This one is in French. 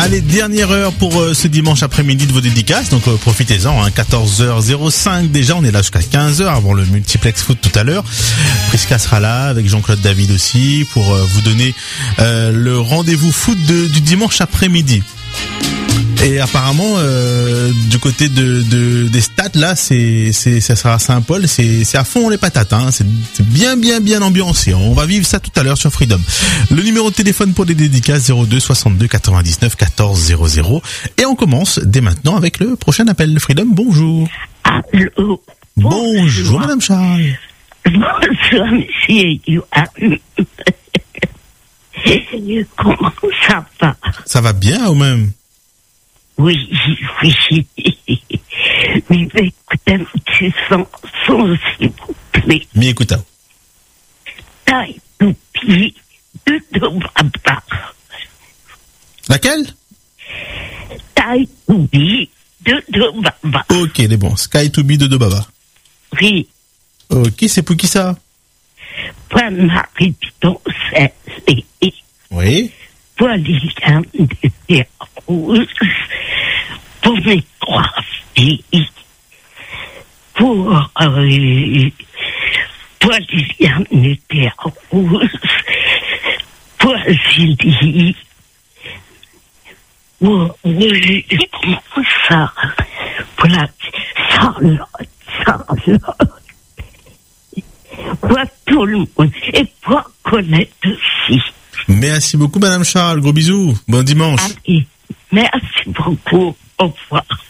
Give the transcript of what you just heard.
Allez, dernière heure pour ce dimanche après-midi de vos dédicaces, donc profitez-en, 14h05 déjà, on est là jusqu'à 15h avant le multiplex foot tout à l'heure. Prisca sera là avec Jean-Claude David aussi pour vous donner le rendez-vous foot du dimanche après-midi. Et apparemment, du côté des stades là, ça sera à Saint-Paul, c'est à fond les patates, hein. C'est bien ambiancé. On va vivre ça tout à l'heure sur Freedom. Le numéro de téléphone pour les dédicaces 02 62 99 14 00. Et on commence dès maintenant avec le prochain appel. Freedom, bonjour. Allô. Bonjour, Madame Charles. Bonjour, monsieur Johan. Comment ça va? Ça va bien ou même? Oui. Mais écoutez un petit son, s'il vous plaît. Mais écoute. Taille toupie de Baba. Laquelle? Taille toupie de Baba. Ok, les bons. Sky to be de Baba. Oui. Ok, c'est pour qui ça? Pour Marie Piton, c'est. Oui. Pour Liliane de Rouge. Pour mes 3 filles. Pour Liliane de Rouge. Pour Julie. Pour comment ça? Pour la Charlotte. Pour tout le monde. Et pour Colette aussi. Merci beaucoup, Madame Charles. Gros bisous. Bon dimanche. Allez, merci beaucoup. Au revoir.